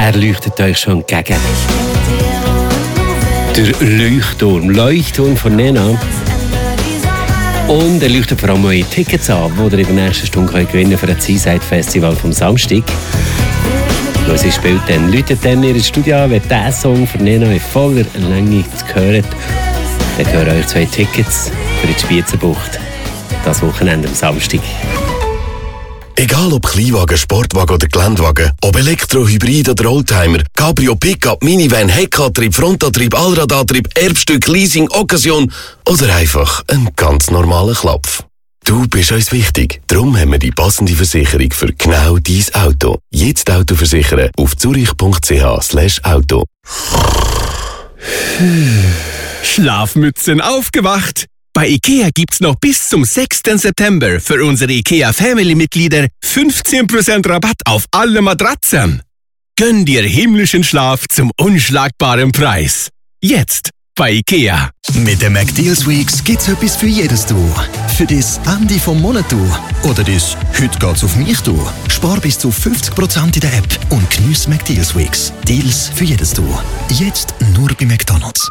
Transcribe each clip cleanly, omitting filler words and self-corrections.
er leuchtet euch schon entgegen. Der Leuchtturm von Nena. Und er leuchtet vor allem neue Tickets an, die ihr in der nächsten Stunde gewinnen könnt für das Seaside-Festival vom Samstag. Und sie spielt dann, läutet dann in ihr Studio an, wenn dieser Song von Nena in voller Länge zu hören. Dann gehören euch 2 Tickets für die Spiezerbucht. Das Wochenende am Samstag. Egal ob Kleinwagen, Sportwagen oder Geländewagen, ob Elektro, Hybrid oder Oldtimer, Cabrio, Pickup, Minivan, Heckantrieb, Frontantrieb, Allradantrieb, Erbstück, Leasing, Occasion oder einfach ein ganz normaler Klapf. Du bist uns wichtig, darum haben wir die passende Versicherung für genau dein Auto. Jetzt Auto versichern auf zurich.ch/auto. Schlafmützen aufgewacht! Bei IKEA gibt's noch bis zum 6. September für unsere IKEA Family-Mitglieder 15% Rabatt auf alle Matratzen. Gönn dir himmlischen Schlaf zum unschlagbaren Preis. Jetzt bei IKEA. Mit den McDeals Weeks gibt's etwas für jedes Du. Für das Ende vom Monat Du. Oder das «Heute geht's auf mich Du». Spar bis zu 50% in der App und geniess McDeals Weeks. Deals für jedes Du. Jetzt nur bei McDonald's.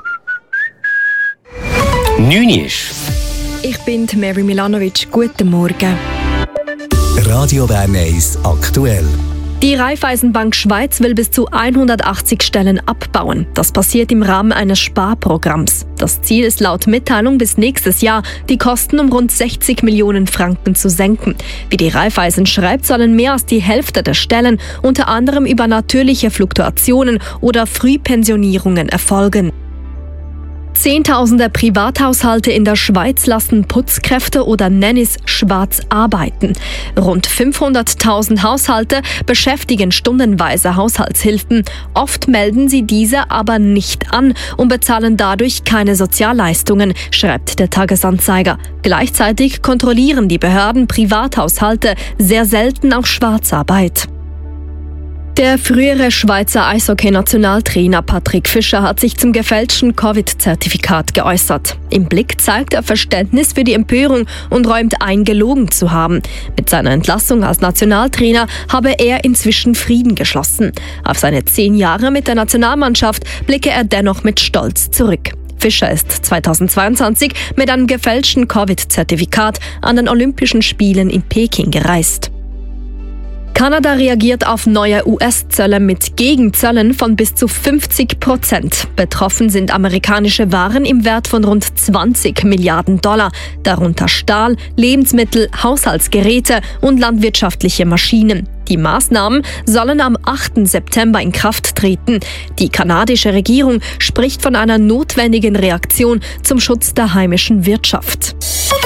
9 ist. Ich bin Mary Milanovic. Guten Morgen. Radio Bern 1 aktuell. Die Raiffeisenbank Schweiz will bis zu 180 Stellen abbauen. Das passiert im Rahmen eines Sparprogramms. Das Ziel ist laut Mitteilung bis nächstes Jahr, die Kosten um rund 60 Millionen Franken zu senken. Wie die Raiffeisen schreibt, sollen mehr als die Hälfte der Stellen unter anderem über natürliche Fluktuationen oder Frühpensionierungen erfolgen. Zehntausende Privathaushalte in der Schweiz lassen Putzkräfte oder Nannies schwarz arbeiten. Rund 500.000 Haushalte beschäftigen stundenweise Haushaltshilfen. Oft melden sie diese aber nicht an und bezahlen dadurch keine Sozialleistungen, schreibt der Tagesanzeiger. Gleichzeitig kontrollieren die Behörden Privathaushalte sehr selten auch Schwarzarbeit. Der frühere Schweizer Eishockey-Nationaltrainer Patrick Fischer hat sich zum gefälschten Covid-Zertifikat geäußert. Im Blick zeigt er Verständnis für die Empörung und räumt ein, gelogen zu haben. Mit seiner Entlassung als Nationaltrainer habe er inzwischen Frieden geschlossen. Auf seine 10 Jahre mit der Nationalmannschaft blicke er dennoch mit Stolz zurück. Fischer ist 2022 mit einem gefälschten Covid-Zertifikat an den Olympischen Spielen in Peking gereist. Kanada reagiert auf neue US-Zölle mit Gegenzöllen von bis zu 50%. Betroffen sind amerikanische Waren im Wert von rund 20 Milliarden $, darunter Stahl, Lebensmittel, Haushaltsgeräte und landwirtschaftliche Maschinen. Die Maßnahmen sollen am 8. September in Kraft treten. Die kanadische Regierung spricht von einer notwendigen Reaktion zum Schutz der heimischen Wirtschaft.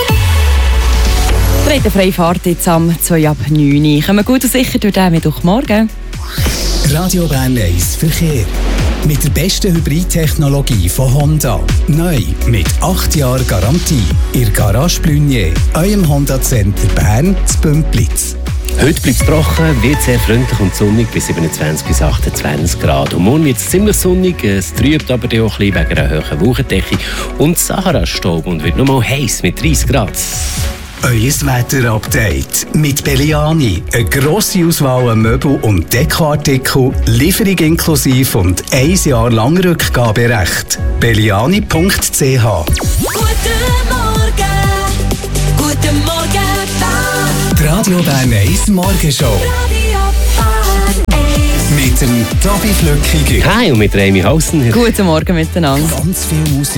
Freie Fahrt jetzt am 8:09. Kommen wir gut und sicher durch den Mittwochmorgen. Radio Bern 1 Verkehr. Mit der besten Hybridtechnologie von Honda. Neu mit 8 Jahren Garantie. Ihr Garage Blunier, eurem Honda Center Bern zu Bümplitz. Heute bleibt es trocken, wird sehr freundlich und sonnig bis 27 bis 28 Grad. Und morgen wird es ziemlich sonnig, es trübt aber auch ein bisschen wegen einer hohen Wolkendecke und Sahara-Staub und wird nochmal heiß mit 30 Grad. Euer Wetter-Update mit Belliani. Eine grosse Auswahl an Möbel- und Dekoartikel, Lieferung inklusive und 1 Jahr lang Rückgaberecht. Belliani.ch. Guten Morgen, Die Radio Bern 1 Morgenshow. Mit dem Tobi Flückiger. Hi und mit Remi Hausen. Guten Morgen miteinander. Ganz viel Musik.